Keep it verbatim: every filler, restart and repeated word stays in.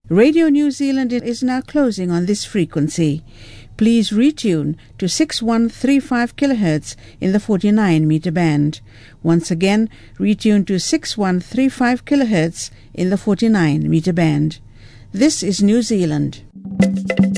Radio New Zealand is now closing on this frequency. Please retune to six one three five kilohertz in the forty-nine meter band. Once again, retune to six one three five kilohertz in the forty-nine meter band. This is New Zealand.